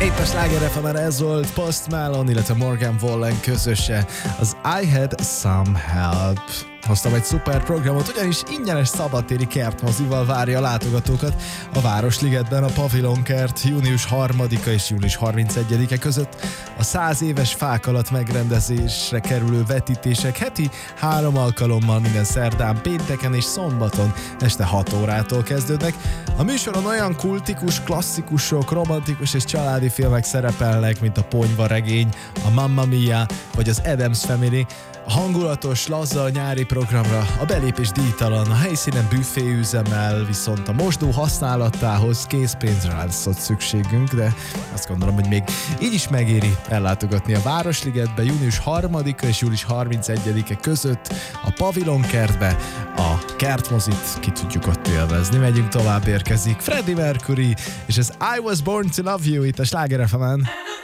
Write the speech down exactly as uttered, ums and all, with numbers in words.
Itt a Sláger ef emen ez volt Post Malone, illetve Morgan Wallen közöse, az I Had Some Help. Hoztam egy szuper programot, ugyanis ingyenes szabadtéri kertmozival várja a látogatókat a Városligetben a Pavilon Kert június harmadika és június harmincegyedike között. A száz éves fák alatt megrendezésre kerülő vetítések heti három alkalommal minden szerdán, pénteken és szombaton este hat órától kezdődnek. A műsoron olyan kultikus, klasszikusok, romantikus és családi filmek szerepelnek, mint a Ponyvaregény, a Mamma Mia vagy az Addams Family. A hangulatos, laza nyári programra a belépés díjtalan, a helyszínen büfé üzemel, viszont a mosdó használatához készpénzre lesz ott szükségünk, de azt gondolom, hogy még így is megéri ellátogatni a Városligetbe június harmadika és július harmincegyedike között a Pavilon Kertbe. A kertmozit ki tudjuk ott élvezni. Megyünk tovább, érkezik Freddie Mercury és az I Was Born to Love You itt a Sláger ef emen.